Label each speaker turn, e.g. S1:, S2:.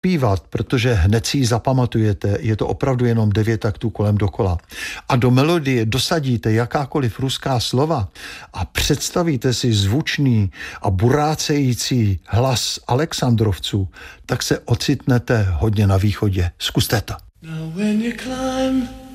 S1: zpívat, protože hned si ji zapamatujete, je to opravdu jenom 9 taktů kolem dokola. A do melodie dosadíte jakákoliv ruská slova a představíte si zvučný a burácející hlas Alexandrovců, tak se ocitnete hodně na východě. Zkuste to.
S2: Now when you climb